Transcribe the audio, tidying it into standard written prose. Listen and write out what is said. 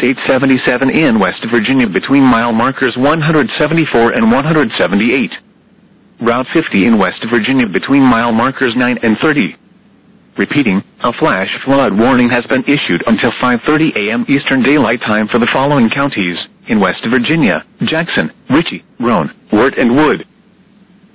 Interstate 77 in West Virginia between mile markers 174 and 178. Route 50 in West Virginia between mile markers 9 and 30. Repeating, a flash flood warning has been issued until 5:30 a.m. Eastern Daylight Time for the following counties: in West Virginia, Jackson, Ritchie, Roane, Wirt and Wood.